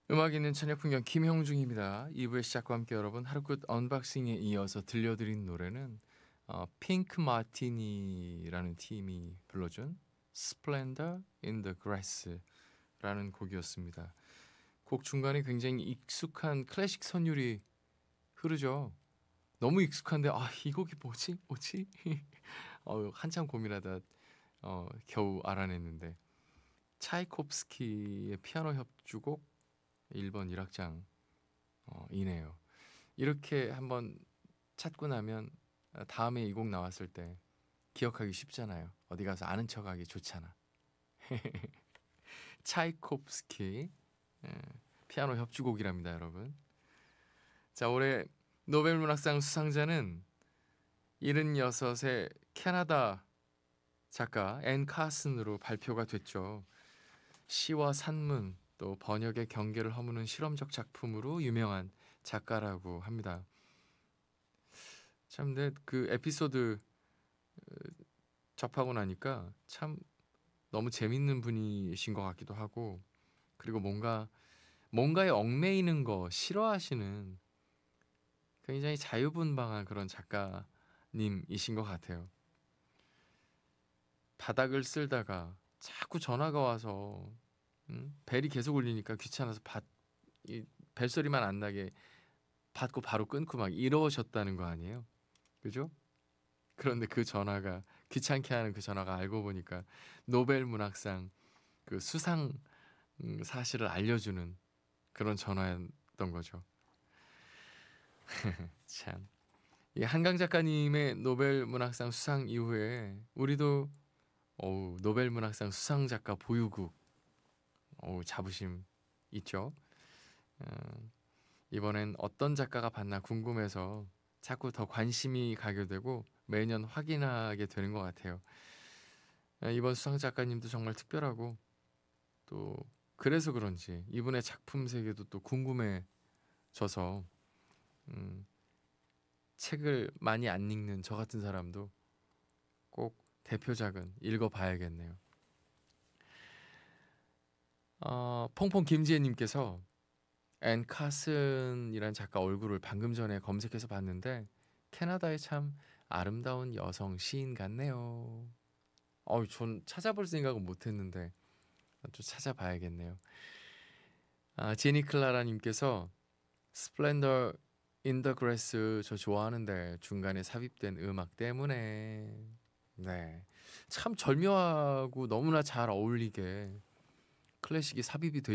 음악 있는 저녁 풍경 김형중입니다. 2부의 시작과 함께 여러분 하루 끝 언박싱에 이어서 들려드린 노래는 핑크 마티니라는 팀이 불러준 Splendor in the Grass라는 곡이었습니다. 곡 중간에 굉장히 익숙한 클래식 선율이 흐르죠. 너무 익숙한데 이 곡이 뭐지? 한참 고민하다 겨우 알아냈는데 차이콥스키의 피아노 협주곡 1번 1악장 이네요. 이렇게 한번 찾고 나면 다음에 이 곡 나왔을 때 기억하기 쉽잖아요. 어디 가서 아는 척하기 좋잖아. 차이콥스키 피아노 협주곡이랍니다, 여러분. 자, 올해 노벨 문학상 수상자는 76의 캐나다 작가 앤 카슨으로 발표가 됐죠. 시와 산문 또 번역의 경계를 허무는 실험적 작품으로 유명한 작가라고 합니다. 참, 근데 그 에피소드 접하고 나니까 참 너무 재밌는 분이신 것 같기도 하고, 그리고 뭔가에 얽매이는 거 싫어하시는 굉장히 자유분방한 그런 작가님이신 것 같아요. 바닥을 쓸다가 자꾸 전화가 와서 벨이 계속 울리니까 귀찮아서 이 벨소리만 안 나게 받고 바로 끊고 막 이러셨다는 거 아니에요? 그죠? 그런데 그 전화가 귀찮게 하는 그 전화가 알고 보니까 노벨 문학상 그 수상 사실을 알려주는 그런 전화였던 거죠. 참. 이 한강 작가님의 노벨 문학상 수상 이후에 우리도 노벨 문학상 수상 작가 보유국 자부심 있죠. 어, 이번엔 어떤 작가가 받나 궁금해서 자꾸 더 관심이 가게 되고 매년 확인하게 되는 것 같아요. 이번 수상 작가님도 정말 특별하고 또 그래서 그런지 이분의 작품 세계도 또 궁금해져서 음, 책을 많이 안 읽는 저 같은 사람도 꼭 대표작은 읽어봐야겠네요. 퐁퐁 김지혜님께서 앤 카슨이란 작가 얼굴을 방금 전에 검색해서 봤는데 캐나다의 참 아름다운 여성 시인 같네요. 전 찾아볼 생각은 못했는데 좀 찾아봐야겠네요. 제니 클라라님께서 스플렌더 인 더 그래스 저 좋아하는데 중간에 삽입된 음악 때문에 네, 참 절묘하고 너무나 잘 어울리게 클래식이 삽입이 돼